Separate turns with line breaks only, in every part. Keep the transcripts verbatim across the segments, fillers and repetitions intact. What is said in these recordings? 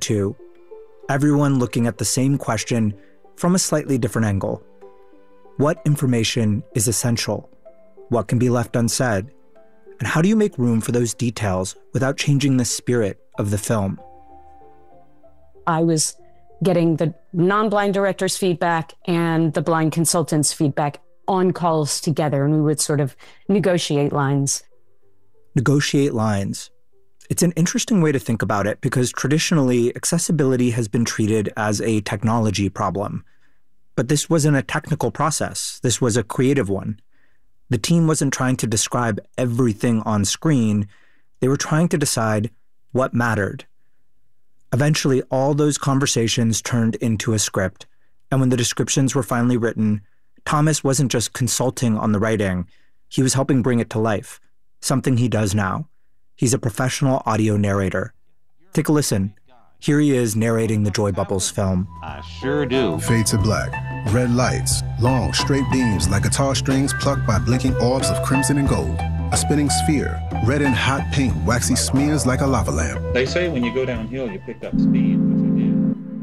two, everyone looking at the same question from a slightly different angle. What information is essential? What can be left unsaid? And how do you make room for those details without changing the spirit of the film?
I was getting the non-blind director's feedback and the blind consultant's feedback on calls together, and we would sort of negotiate lines.
Negotiate lines. It's an interesting way to think about it because traditionally, accessibility has been treated as a technology problem. But this wasn't a technical process. This was a creative one. The team wasn't trying to describe everything on screen. They were trying to decide what mattered. Eventually, all those conversations turned into a script, and when the descriptions were finally written, Thomas wasn't just consulting on the writing, he was helping bring it to life, something he does now. He's a professional audio narrator. Take a listen. Here he is narrating the Joy Bubbles film.
I sure do.
Fade to black, red lights, long straight beams like guitar strings plucked by blinking orbs of crimson and gold. A spinning sphere, red and hot pink, waxy smears like a lava lamp.
They say when you go downhill, you pick up speed, which I did.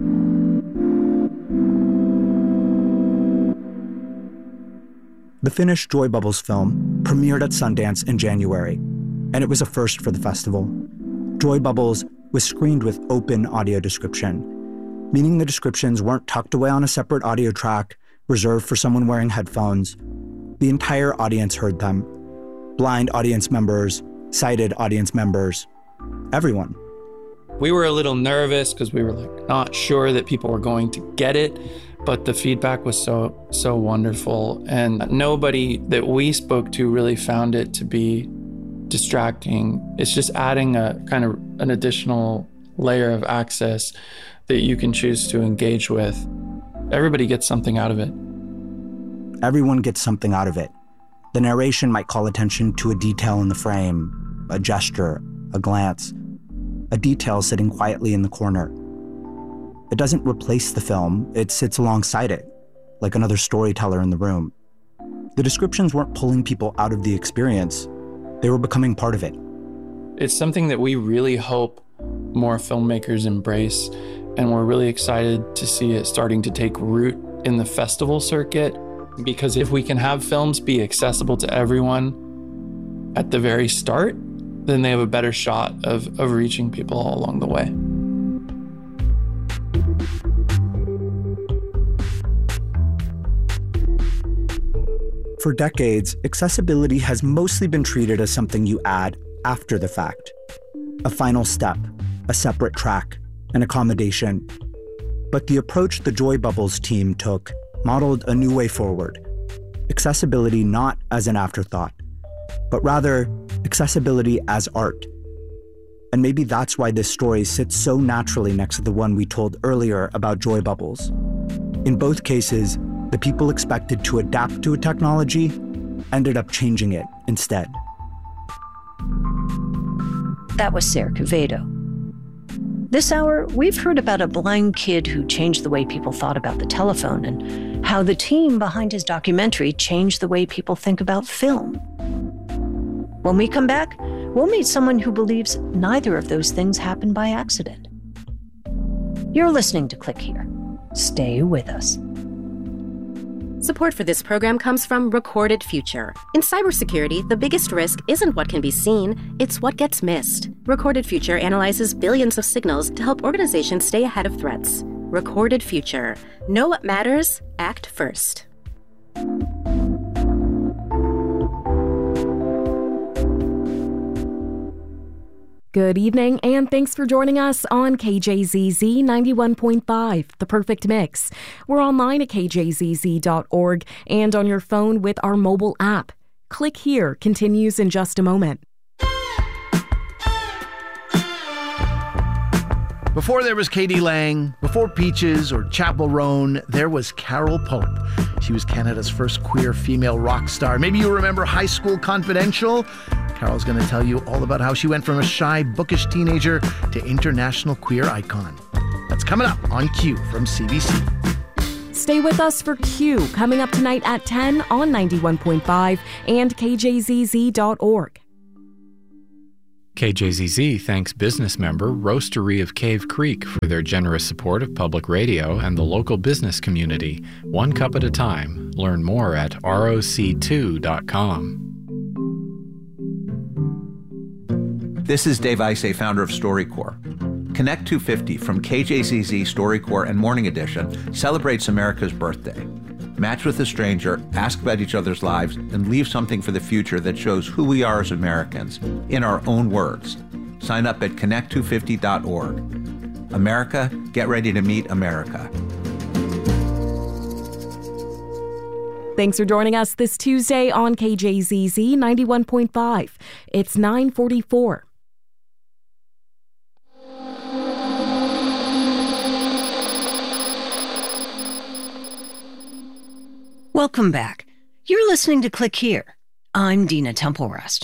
The finished Joy Bubbles film premiered at Sundance in January, and it was a first for the festival. Joy Bubbles was screened with open audio description, meaning the descriptions weren't tucked away on a separate audio track reserved for someone wearing headphones. The entire audience heard them. Blind audience members, sighted audience members, everyone.
We were a little nervous because we were like not sure that people were going to get it, but the feedback was so, so wonderful. And nobody that we spoke to really found it to be distracting. It's just adding a kind of an additional layer of access that you can choose to engage with. Everybody gets something out of it.
Everyone gets something out of it. The narration might call attention to a detail in the frame, a gesture, a glance, a detail sitting quietly in the corner. It doesn't replace the film, it sits alongside it, like another storyteller in the room. The descriptions weren't pulling people out of the experience, they were becoming part of it.
It's something that we really hope more filmmakers embrace, and we're really excited to see it starting to take root in the festival circuit, because if we can have films be accessible to everyone at the very start, then they have a better shot of, of reaching people all along the way.
For decades, accessibility has mostly been treated as something you add after the fact. A final step, a separate track, an accommodation. But the approach the Joy Bubbles team took modeled a new way forward. Accessibility not as an afterthought, but rather accessibility as art. And maybe that's why this story sits so naturally next to the one we told earlier about Joy Bubbles. In both cases, the people expected to adapt to a technology ended up changing it instead.
That was Sarah Quevedo. This hour, we've heard about a blind kid who changed the way people thought about the telephone and how the team behind his documentary changed the way people think about film. When we come back, we'll meet someone who believes neither of those things happened by accident. You're listening to Click Here. Stay with us.
Support for this program comes from Recorded Future. In cybersecurity, the biggest risk isn't what can be seen, it's what gets missed. Recorded Future analyzes billions of signals to help organizations stay ahead of threats. Recorded Future. Know what matters? Act first.
Good evening, and thanks for joining us on K J Z Z ninety-one point five, The Perfect Mix. We're online at K J Z Z dot org and on your phone with our mobile app. Click Here continues in just a moment.
Before there was Katie Lang, before Peaches or Chapel Roan, there was Carol Pope. She was Canada's first queer female rock star. Maybe you remember High School Confidential. Carol's going to tell you all about how she went from a shy, bookish teenager to international queer icon. That's coming up on Q from C B C.
Stay with us for Q, coming up tonight at ten on ninety-one point five and K J Z Z dot org.
K J Z Z thanks business member Roastery of Cave Creek for their generous support of public radio and the local business community. One cup at a time. Learn more at R O C two dot com.
This is Dave Isay, founder of StoryCorps. Connect two fifty from K J Z Z, StoryCorps, and Morning Edition celebrates America's birthday. Match with a stranger, ask about each other's lives, and leave something for the future that shows who we are as Americans, in our own words. Sign up at connect two fifty dot org. America, get ready to meet America.
Thanks for joining us this Tuesday on K J Z Z ninety-one point five. It's nine forty-four.
Welcome back. You're listening to Click Here. I'm Dina Temple-Raston.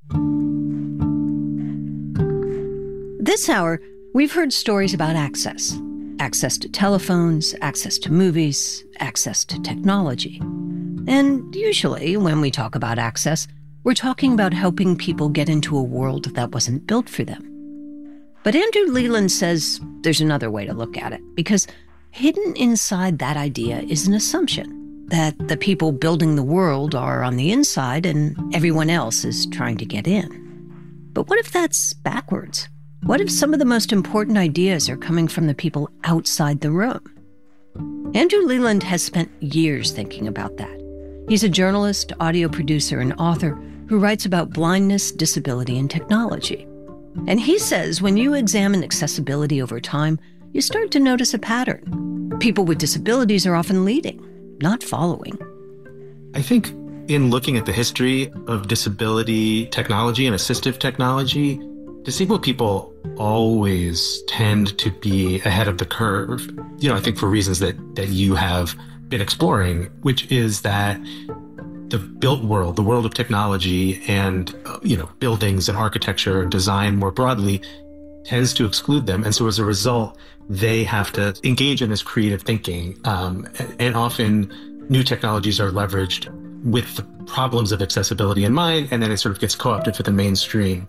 This hour, we've heard stories about access. Access to telephones, access to movies, access to technology. And usually, when we talk about access, we're talking about helping people get into a world that wasn't built for them. But Andrew Leland says there's another way to look at it, because hidden inside that idea is an assumption that the people building the world are on the inside and everyone else is trying to get in. But what if that's backwards? What if some of the most important ideas are coming from the people outside the room? Andrew Leland has spent years thinking about that. He's a journalist, audio producer, and author who writes about blindness, disability, and technology. And he says when you examine accessibility over time, you start to notice a pattern. People with disabilities are often leading, not following.
I think in looking at the history of disability technology and assistive technology, disabled people always tend to be ahead of the curve. You know, I think for reasons that, that you have been exploring, which is that the built world, the world of technology and, uh, you know, buildings and architecture and design more broadly tends to exclude them. And so as a result, they have to engage in this creative thinking. Um, and often new technologies are leveraged with the problems of accessibility in mind, and then it sort of gets co-opted for the mainstream.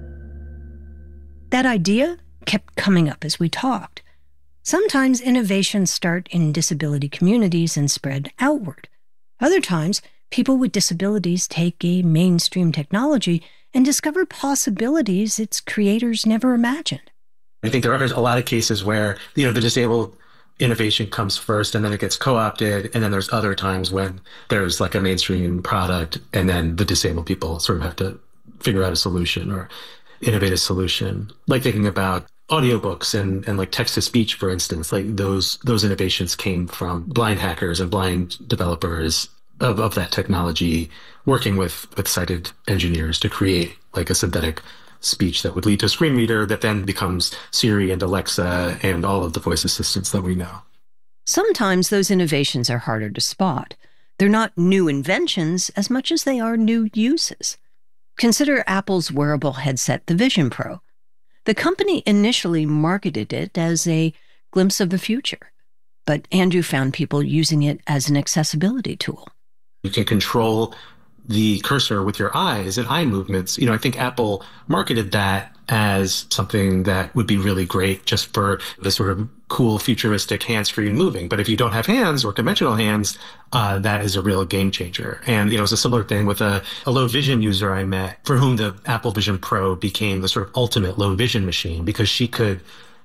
That idea kept coming up as we talked. Sometimes innovations start in disability communities and spread outward. Other times, people with disabilities take a mainstream technology and discover possibilities its creators never imagined.
I think there are a lot of cases where, you know, the disabled innovation comes first and then it gets co-opted. And then there's other times when there's like a mainstream product and then the disabled people sort of have to figure out a solution or innovate a solution. Like thinking about audiobooks and, and like text-to-speech, for instance, like those those innovations came from blind hackers and blind developers of, of that technology working with, with sighted engineers to create like a synthetic speech that would lead to a screen reader that then becomes Siri and Alexa and all of the voice assistants that we know.
Sometimes those innovations are harder to spot. They're not new inventions as much as they are new uses. Consider Apple's wearable headset, the Vision Pro. The company initially marketed it as a glimpse of the future, but Andrew found people using it as an accessibility tool.
You can control the cursor with your eyes and eye movements. You know, I think Apple marketed that as something that would be really great just for the sort of cool, futuristic, hands-free moving. But if you don't have hands or conventional hands, uh, that is a real game changer. And, you know, it's a similar thing with a, a low vision user I met for whom the Apple Vision Pro became the sort of ultimate low vision machine because she could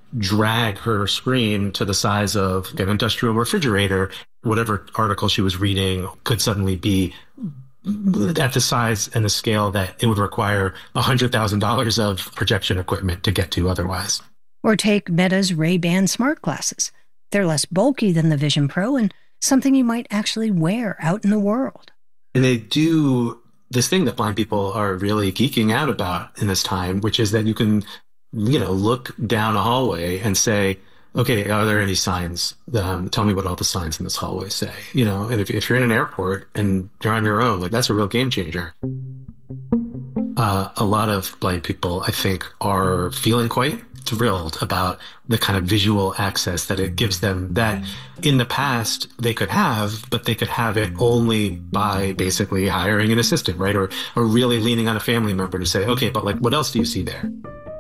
drag her screen to the size of an industrial refrigerator. Whatever article she was reading could suddenly be at the size and the scale that it would require one hundred thousand dollars of projection equipment to get to otherwise.
Or take Meta's Ray-Ban smart glasses. They're less bulky than the Vision Pro and something you might actually wear out in the world.
And they do this thing that blind people are really geeking out about in this time, which is that you can, you know, look down a hallway and say, okay, are there any signs? Um, tell me what all the signs in this hallway say. You know, and if, if you're in an airport and you're on your own, like that's a real game changer. Uh, a lot of blind people, I think, are feeling quite thrilled about the kind of visual access that it gives them that in the past they could have, but they could have it only by basically hiring an assistant, right? Or, or really leaning on a family member to say, okay, but like, what else do you see there?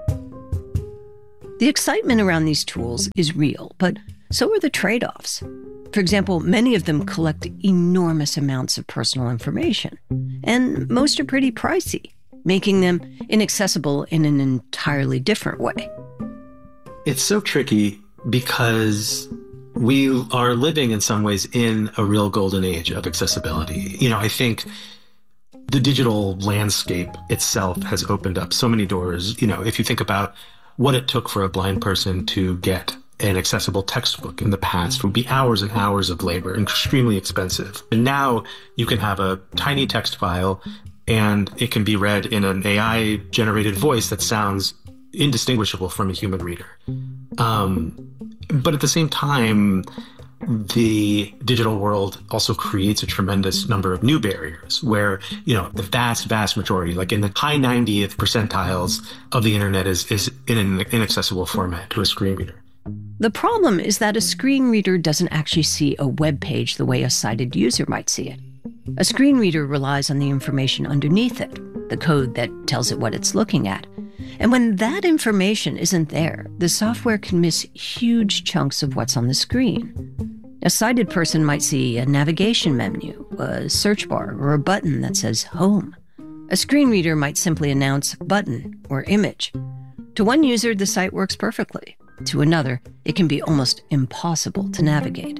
The excitement around these tools is real, but so are the trade-offs. For example, many of them collect enormous amounts of personal information, and most are pretty pricey, making them inaccessible in an entirely different way.
It's so tricky because we are living in some ways in a real golden age of accessibility. You know, I think the digital landscape itself has opened up so many doors. You know, if you think about what it took for a blind person to get an accessible textbook in the past would be hours and hours of labor, extremely expensive. And now you can have a tiny text file and it can be read in an A I-generated voice that sounds indistinguishable from a human reader. Um, but at the same time, the digital world also creates a tremendous number of new barriers where, you know, the vast, vast majority, like in the high ninetieth percentiles of the internet is, is in an inaccessible format to a screen reader.
The problem is that a screen reader doesn't actually see a web page the way a sighted user might see it. A screen reader relies on the information underneath it, the code that tells it what it's looking at. And when that information isn't there, the software can miss huge chunks of what's on the screen. A sighted person might see a navigation menu, a search bar, or a button that says home. A screen reader might simply announce button or image. To one user, the site works perfectly. To another, it can be almost impossible to navigate.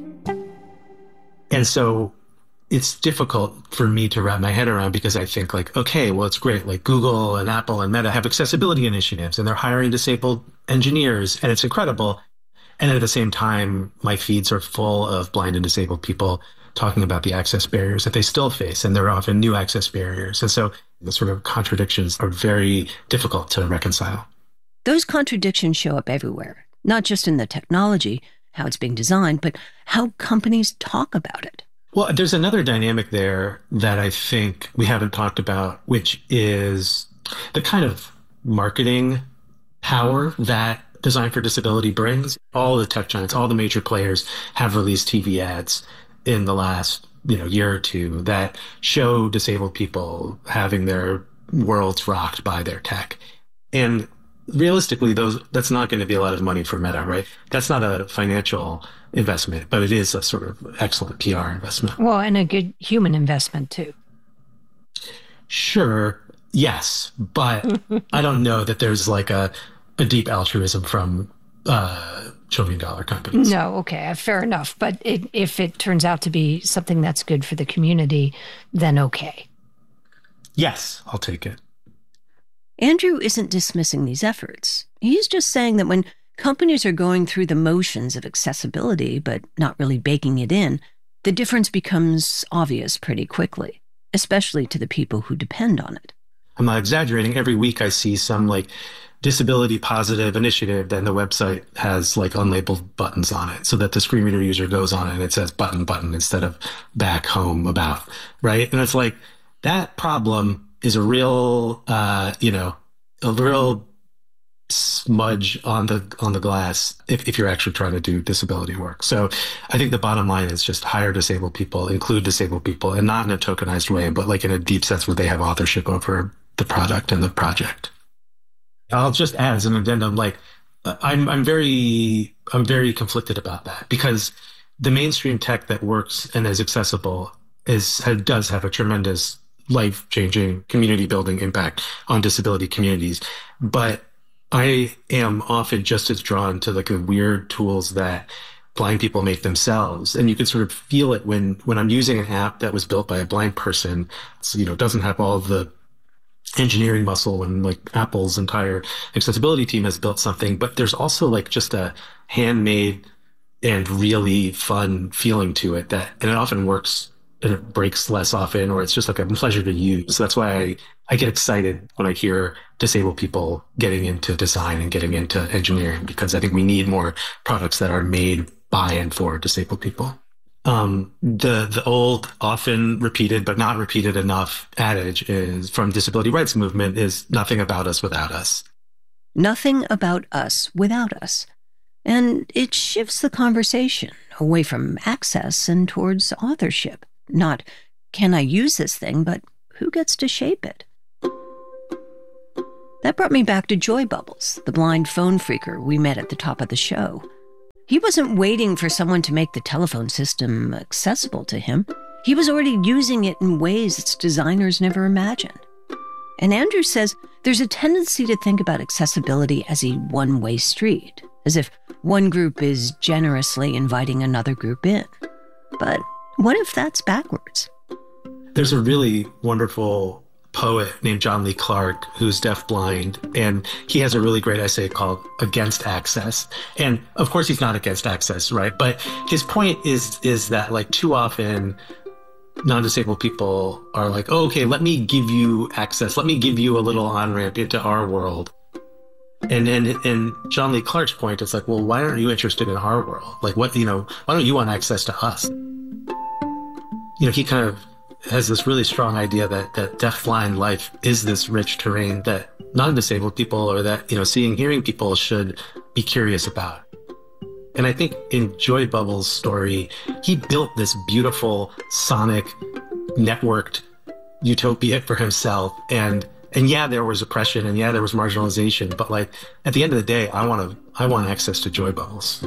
And so it's difficult for me to wrap my head around because I think like, okay, well, it's great. Like Google and Apple and Meta have accessibility initiatives and they're hiring disabled engineers and it's incredible. And at the same time, my feeds are full of blind and disabled people talking about the access barriers that they still face. And there are often new access barriers. And so the sort of contradictions are very difficult to reconcile.
Those contradictions show up everywhere, not just in the technology, how it's being designed, but how companies talk about it.
Well, there's another dynamic there that I think we haven't talked about, which is the kind of marketing power that Design for Disability brings. All the tech giants, all the major players have released T V ads in the last, you know, year or two that show disabled people having their worlds rocked by their tech. And realistically, those that's not going to be a lot of money for Meta, right? That's not a financial investment, but it is a sort of excellent P R investment.
Well, and a good human investment too.
Sure, yes, but I don't know that there's like a, a deep altruism from uh, trillion dollar companies.
No, okay, fair enough. But it, if it turns out to be something that's good for the community, then okay.
Yes, I'll take it.
Andrew isn't dismissing these efforts. He's just saying that when companies are going through the motions of accessibility, but not really baking it in, the difference becomes obvious pretty quickly, especially to the people who depend on it.
I'm not exaggerating. Every week I see some like disability positive initiative, and the website has like unlabeled buttons on it so that the screen reader user goes on it and it says button, button instead of back, home, about, right? And it's like that problem is a real, uh, you know, a real smudge on the on the glass if, if you're actually trying to do disability work. So I think the bottom line is just hire disabled people, include disabled people, and not in a tokenized way, but like in a deep sense where they have authorship over the product and the project. I'll just add as an addendum, like I'm I'm very I'm very conflicted about that because the mainstream tech that works and is accessible is does have a tremendous life-changing, community-building impact on disability communities. But I am often just as drawn to like the weird tools that blind people make themselves. And you can sort of feel it when, when I'm using an app that was built by a blind person, so, you know, doesn't have all the engineering muscle when like Apple's entire accessibility team has built something. But there's also like just a handmade and really fun feeling to it that, and it often works and it breaks less often, or it's just like a pleasure to use. So that's why I, I get excited when I hear disabled people getting into design and getting into engineering, because I think we need more products that are made by and for disabled people. Um, the, the old, often repeated, but not repeated enough adage is from disability rights movement is nothing about us without us.
Nothing about us without us. And it shifts the conversation away from access and towards authorship. Not, can I use this thing, but who gets to shape it? That brought me back to Joy Bubbles, the blind phone phreaker we met at the top of the show. He wasn't waiting for someone to make the telephone system accessible to him. He was already using it in ways its designers never imagined. And Andrew says there's a tendency to think about accessibility as a one-way street, as if one group is generously inviting another group in. But what if that's backwards?
There's a really wonderful poet named John Lee Clark who's deafblind, and he has a really great essay called Against Access. And of course he's not against access, right? But his point is is that like too often non-disabled people are like, oh, okay, let me give you access. Let me give you a little on-ramp into our world. And and and John Lee Clark's point is like, well, why aren't you interested in our world? Like, what, you know, why don't you want access to us? You know, he kind of has this really strong idea that that deaf-blind life is this rich terrain that non-disabled people or that, you know, seeing, hearing people should be curious about. And I think in Joy Bubbles' story, he built this beautiful, sonic, networked utopia for himself. And and yeah, there was oppression, and yeah, there was marginalization. But like at the end of the day, I want to I want access to Joy Bubbles.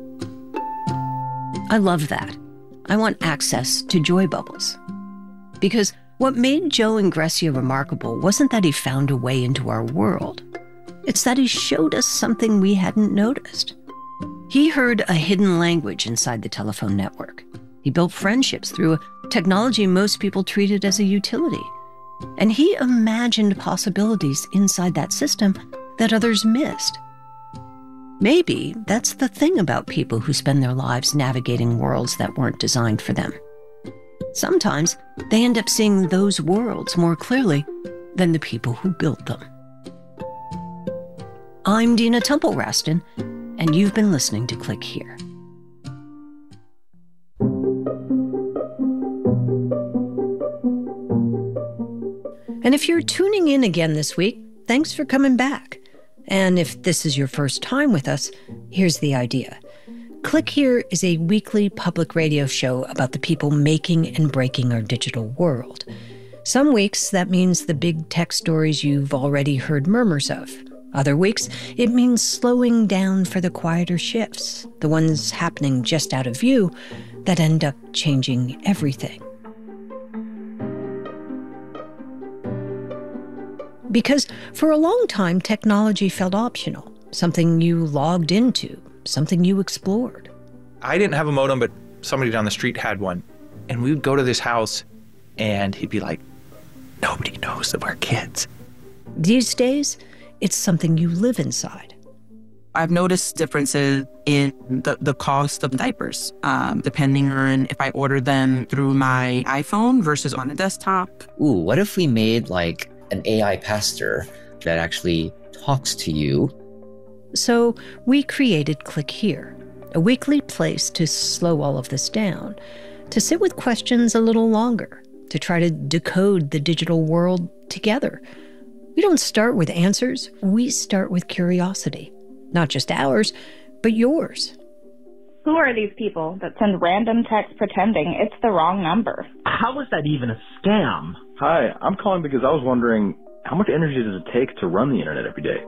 I love that. I want access to Joy Bubbles. Because what made Joe Ingressia remarkable wasn't that he found a way into our world. It's that he showed us something we hadn't noticed. He heard a hidden language inside the telephone network. He built friendships through a technology most people treated as a utility. And he imagined possibilities inside that system that others missed. Maybe that's the thing about people who spend their lives navigating worlds that weren't designed for them. Sometimes they end up seeing those worlds more clearly than the people who built them. I'm Dina Temple-Raston, and you've been listening to Click Here. And if you're tuning in again this week, thanks for coming back. And if this is your first time with us, here's the idea. Click Here is a weekly public radio show about the people making and breaking our digital world. Some weeks, that means the big tech stories you've already heard murmurs of. Other weeks, it means slowing down for the quieter shifts, the ones happening just out of view that end up changing everything. Because for a long time, technology felt optional, something you logged into, something you explored.
I didn't have a modem, but somebody down the street had one. And we would go to this house, and he'd be like, nobody knows that we're kids.
These days, it's something you live inside.
I've noticed differences in the, the cost of diapers, um, depending on if I order them through my iPhone versus on a desktop.
Ooh, what if we made like an A I pastor that actually talks to you?
So we created Click Here, a weekly place to slow all of this down, to sit with questions a little longer, to try to decode the digital world together. We don't start with answers, we start with curiosity. Not just ours, but yours.
Who are these people that send random text pretending it's the wrong number?
How is that even a scam?
Hi, I'm calling because I was wondering, how much energy does it take to run the internet every day?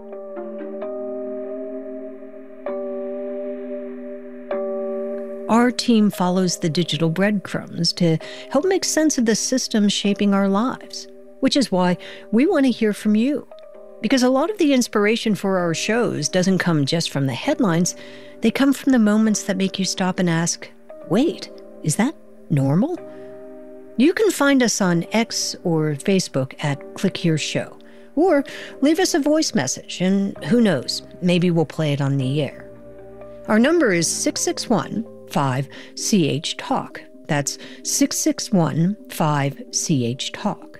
Our team follows the digital breadcrumbs to help make sense of the systems shaping our lives, which is why we want to hear from you. Because a lot of the inspiration for our shows doesn't come just from the headlines, they come from the moments that make you stop and ask, wait, is that normal? You can find us on X or Facebook at Click Here Show, or leave us a voice message, and who knows, maybe we'll play it on the air. Our number is six six one, five C H Talk. That's six six one, five C H Talk.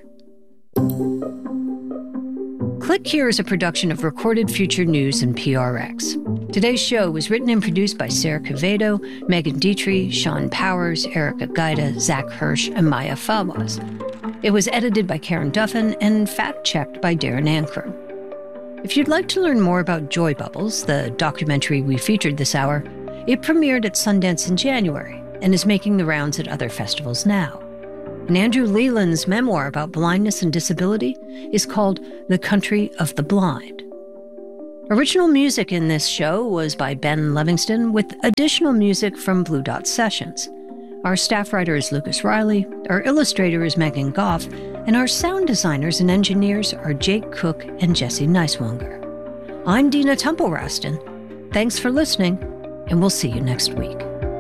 Click Here is a production of Recorded Future News and P R X. Today's show was written and produced by Sarah Quevedo, Megan Dietrich, Sean Powers, Erica Gaida, Zach Hirsch, and Maya Fawaz. It was edited by Karen Duffin and fact-checked by Darren Ankrum. If you'd like to learn more about Joy Bubbles, the documentary we featured this hour, it premiered at Sundance in January and is making the rounds at other festivals now. And Andrew Leland's memoir about blindness and disability is called The Country of the Blind. Original music in this show was by Ben Livingston, with additional music from Blue Dot Sessions. Our staff writer is Lucas Riley, our illustrator is Megan Goff, and our sound designers and engineers are Jake Cook and Jesse Neiswanger. I'm Dina Temple-Raston. Thanks for listening, and we'll see you next week.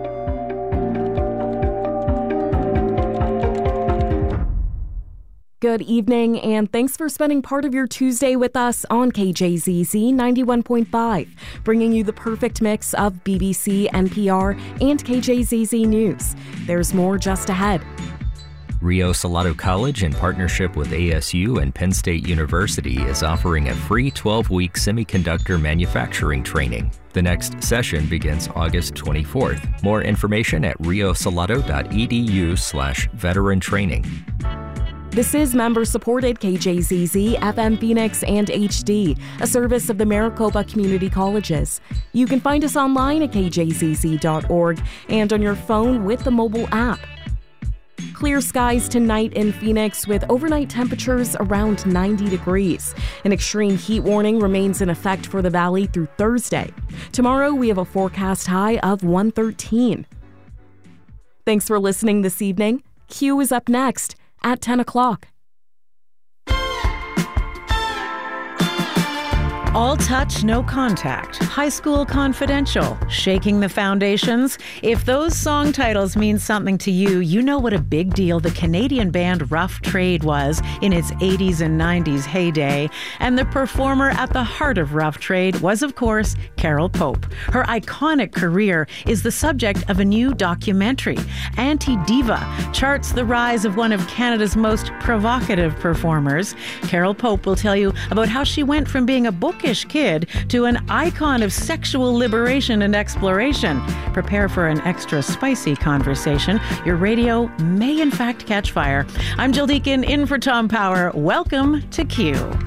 Good evening, and thanks for spending part of your Tuesday with us on K J Z Z ninety-one point five, bringing you the perfect mix of B B C, N P R, and K J Z Z News. There's more just ahead.
Rio Salado College, in partnership with A S U and Penn State University, is offering a free twelve-week semiconductor manufacturing training. The next session begins August twenty-fourth. More information at riosalado.edu slash veteran training.
This is member-supported K J Z Z, F M Phoenix, and H D, a service of the Maricopa Community Colleges. You can find us online at k j z z dot org and on your phone with the mobile app. Clear skies tonight in Phoenix with overnight temperatures around ninety degrees. An extreme heat warning remains in effect for the valley through Thursday. Tomorrow we have a forecast high of one thirteen. Thanks for listening this evening. Q is up next at ten o'clock.
All touch, no contact. High School Confidential. Shaking the Foundations. If those song titles mean something to you, you know what a big deal the Canadian band Rough Trade was in its eighties and nineties heyday. And the performer at the heart of Rough Trade was, of course, Carol Pope. Her iconic career is the subject of a new documentary. Anti-Diva charts the rise of one of Canada's most provocative performers. Carol Pope will tell you about how she went from being a book kid to an icon of sexual liberation and exploration. Prepare for an extra spicy conversation. Your radio may in fact catch fire. I'm Jill Deacon, in for Tom Power. Welcome to Q.